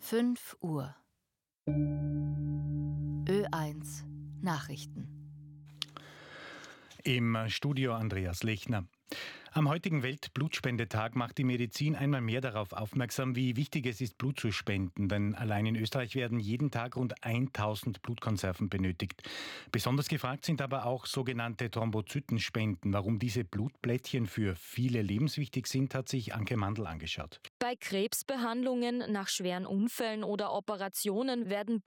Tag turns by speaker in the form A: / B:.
A: 5 Uhr. Ö1 Nachrichten.
B: Im Studio Andreas Lechner. Am heutigen Weltblutspendetag macht die Medizin einmal mehr darauf aufmerksam, wie wichtig es ist, Blut zu spenden. Denn allein in Österreich werden jeden Tag rund 1000 Blutkonserven benötigt. Besonders gefragt sind aber auch sogenannte Thrombozytenspenden. Warum diese Blutplättchen für viele lebenswichtig sind, hat sich Anke Mandl angeschaut.
C: Bei Krebsbehandlungen, nach schweren Unfällen oder Operationen werden